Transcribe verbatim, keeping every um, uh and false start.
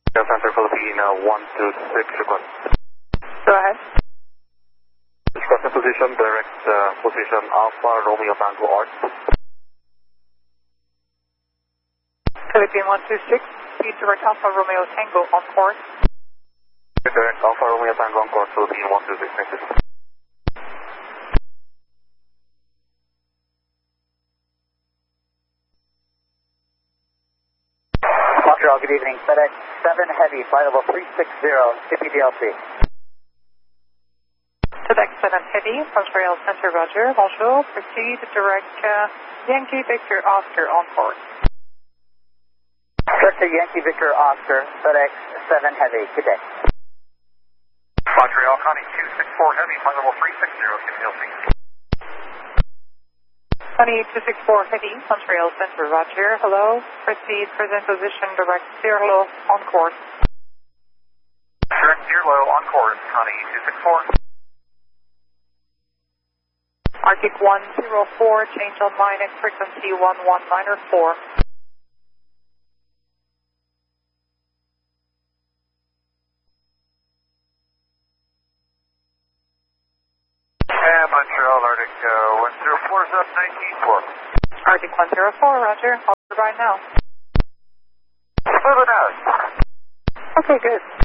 Center Filipino one two six request. Go ahead. Request position, direct uh, position Alpha Romeo Tango Art. Philippine one two six, speed direct Alpha Romeo Tango on course. Direct Alpha Romeo Tango on course, Philippine one two six, thank you. Montreal, good evening. FedEx seven Heavy, flight level three six zero, C P D L C. FedEx seven Heavy, Montreal Center, Roger. Bonjour, proceed direct uh, Yankee Victor Oscar on course. Direct to Yankee Victor Oscar, FedEx seven Heavy, good day. Montreal, Connie two six four Heavy, flight level three six zero, C P D L C. Connie two six four Heavy, Montreal Center, Roger. Hello, proceed present position direct Zero on course. Direct Zero on course, Connie two six four. Arctic one zero four, change on line at frequency one one nine four. And Montreal, Arctic uh, one zero four is up nineteen four. Arctic one zero four, Roger. I'll right now. Moving out. Okay, good.